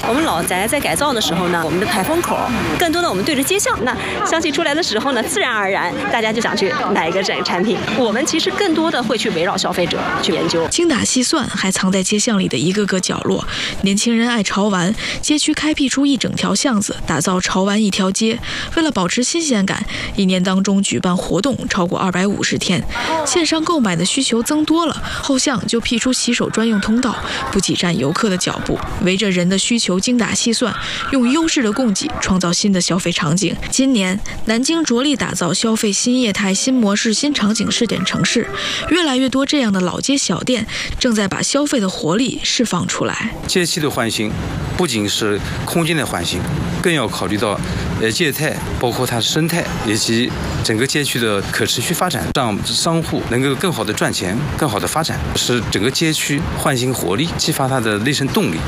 我们老宅在改造的时候呢，我们的排风口更多的我们对着街巷，那香气出来的时候呢，自然而然大家就想去买一个产品。我们其实更多的会去围绕消费者去研究。 精打细算还藏在街巷里的一个个角落，年轻人爱潮玩，街区开辟出一整条巷子，打造潮玩一条街。为了保持新鲜感，一年当中举办活动超过250天，线上购买的需求增多了，后巷就辟出洗手专用通道，不挤占游客的脚步，围着人的需求精打细算，用优质的供给创造新的消费场景。今年南京着力打造消费新业态、新模式、新场景试点城市，越来越多这样的老街小店正在把消费的活力释放出来。 街区的换新不仅是空间的换新，更要考虑到业态，包括它的生态以及整个街区的可持续发展，让商户能够更好的赚钱、更好的发展，使整个街区焕新活力，激发它的内生动力。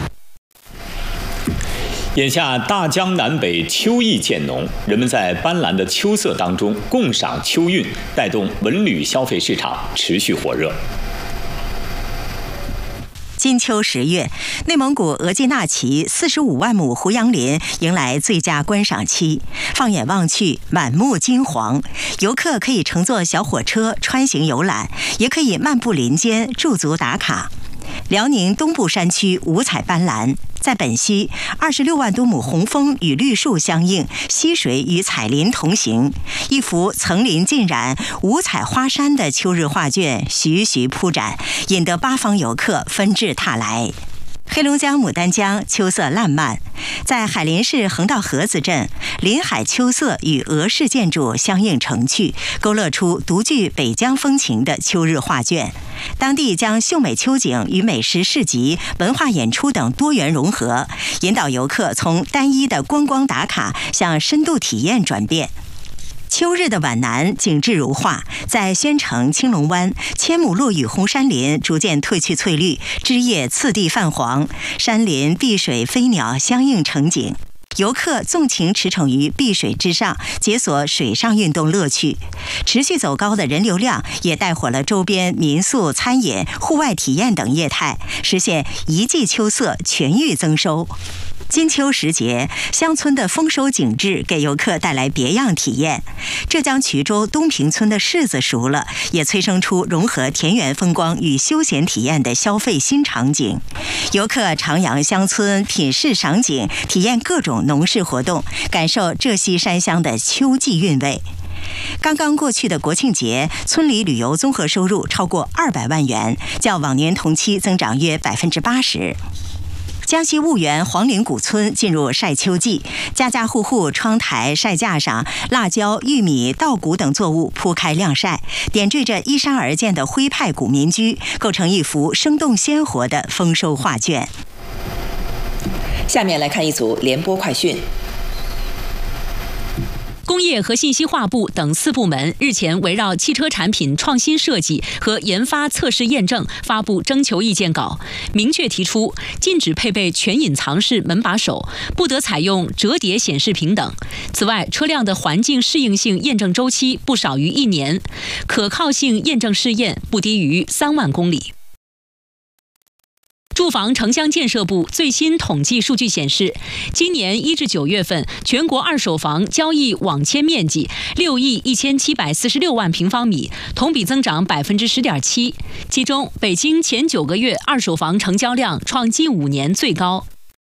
眼下大江南北秋意渐浓，人们在斑斓的秋色当中共赏秋韵，带动文旅消费市场持续火热。 金秋10月，内蒙古额济纳旗45万亩胡杨林迎来最佳观赏期。放眼望去，满目金黄。游客可以乘坐小火车穿行游览，也可以漫步林间驻足打卡。辽宁东部山区五彩斑斓，在本溪26万多亩红枫与绿树相映，溪水与彩林同行，一幅层林尽染、五彩花山的秋日画卷徐徐铺展，引得八方游客纷至沓来。黑龙江牡丹江秋色烂漫，在海林市横道河子镇，林海秋色与俄式建筑相映成趣，勾勒出独具北疆风情的秋日画卷。当地将秀美秋景与美食市集、文化演出等多元融合，引导游客从单一的观光打卡向深度体验转变。秋日的皖南景致如画，在宣城、青龙湾，千亩落羽红杉林逐渐褪去翠绿，枝叶次第泛黄，山林、碧水、飞鸟相映成景。游客纵情驰骋于碧水之上，解锁水上运动乐趣。持续走高的人流量也带火了周边民宿、餐饮、户外体验等业态，实现一季秋色全域增收。金秋时节，乡村的丰收景致给游客带来别样体验。浙江衢州东平村的柿子熟了，也催生出融合田园风光与休闲体验的消费新场景。游客徜徉乡村，品视赏景，体验各种农事活动，感受浙西山乡的秋季韵味。刚刚过去的国庆节，村里旅游综合收入超过200万元，较往年同期增长约80%。江西婺源黄陵古村进入晒秋季，家家户户窗台、晒架上，辣椒、玉米、稻谷等作物铺开晾晒，点缀着依山而建的徽派古民居，构成一幅生动鲜活的丰收画卷。 下面来看一组联播快讯。 工业和信息化部等4部门日前围绕汽车产品创新设计和研发测试验证发布征求意见稿，明确提出禁止配备全隐藏式门把手，不得采用折叠显示屏等。此外，车辆的环境适应性验证周期不少于1年，可靠性验证试验不低于3万公里。住房城乡建设部最新统计数据显示，今年1至9月份，全国二手房交易网签面积6亿1746万平方米，同比增长10.7%。其中，北京前9个月二手房成交量创近5年最高。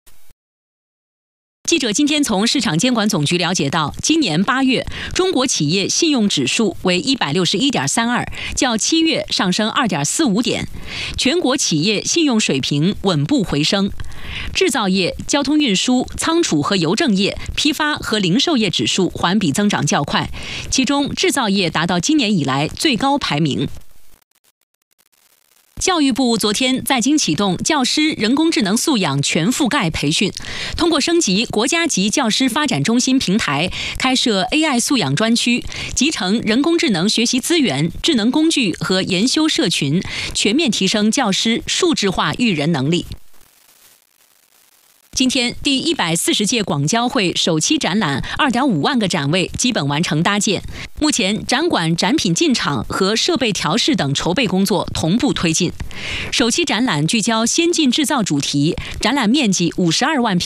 记者今天从市场监管总局了解到，今年8月中国企业信用指数为161.32，较7月上升2.45点，全国企业信用水平稳步回升。制造业、交通运输、仓储和邮政业、批发和零售业指数环比增长较快，其中制造业达到今年以来最高排名。教育部昨天在京启动教师人工智能素养全覆盖培训，通过升级国家级教师发展中心平台，开设 AI 素养专区，集成人工智能学习资源、智能工具和研修社群，全面提升教师数字化育人能力。今天，第140届广交会首期展览2.5万个展位基本完成搭建。目前，展馆展品进场和设备调试等筹备工作同步推进。首期展览聚焦先进制造主题，展览面积52万平。